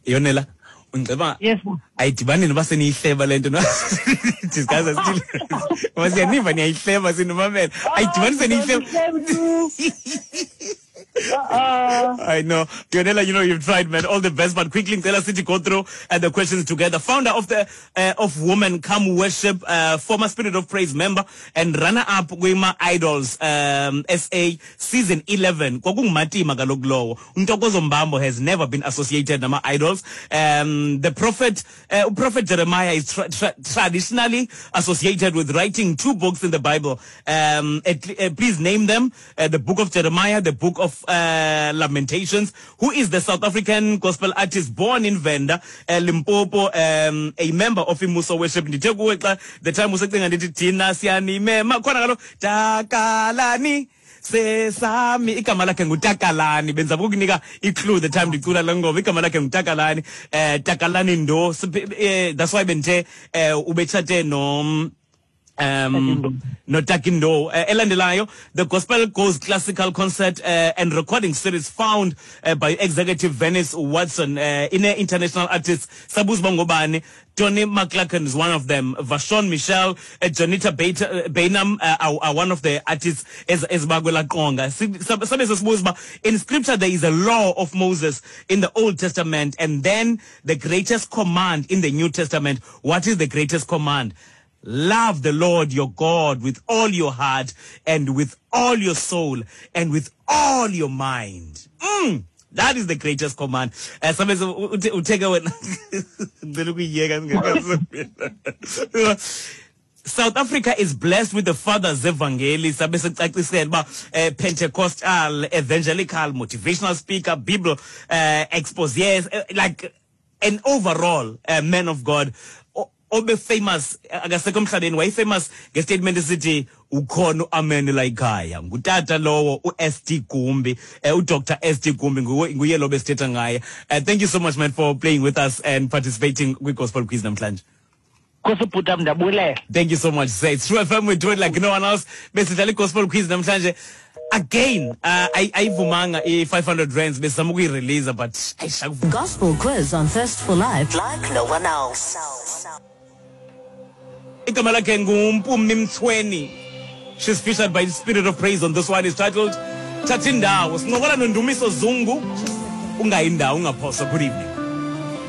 Yonela ungceba Yes. ayidibani noba seniyihleba lento no discuss still wasiyaniva niyayihleba sinomamela ayidibani seniyihleba. I know. Yonela, you know you've tried, man. All the best, but quickly tell us to go through the questions together. Founder of the of Women Come Worship, former Spirit of Praise member, and runner-up Wema Idols SA season 11. Kokungumati magaloglo. Untokozo Mbambo has never been associated with idols. The prophet Jeremiah is traditionally associated with writing 2 books in the Bible. Please name them: the Book of Jeremiah, the Book of Lamentations. Who is the South African gospel artist born in Venda, Limpopo, a member of Imuso Worship? The time was saying Tina Siani Mema Konagalo Takalani Sesami Ikamala Takalani Benza Bugniga include the time the Kula Lango Ikamala Takalani Takalani Ndo. That's why Bente Ubechate no no Takindo. Elandelayo, the Gospel Coast Classical Concert and Recording Series found by executive Venice Watson, in international artists Sabuz Bongobani. Tony McClacken is one of them. Vashon Michelle, Janita Bainam are one of the artists as Bagola Konga. In scripture, there is a law of Moses in the Old Testament, and then the greatest command in the New Testament. What is the greatest command? Love the Lord your God with all your heart and with all your soul and with all your mind. That is the greatest command. Somebody will take away. South Africa is blessed with the fathers evangelist, Pentecostal, evangelical, motivational speaker, Bible exposés, like an overall man of God. Obe famous agasekomhlabeni way famous ngestatement esithi ukhono amen layikhaya ngutata lowo uST Gumbi uDr ST Gumbi nguye lo besithetha ngaye. Thank you so much, man, for playing with us and participating with Gospel Quiz namhlanje. Thank you so much. Say it's True FM, we do it like no one else. Basically Gospel Quiz namhlanje. Again, ayivumanga 500 rands besizama ukuyirelease, but Gospel Quiz on Thirst for Life like no one else. Igama lakhe nguMpumi Mthweni. She's featured by the Spirit of Praise on this one. Is titled Thatha Indawo. Sincokola noNdumiso Zungu. Ungayindawo ungaphosa. Good evening.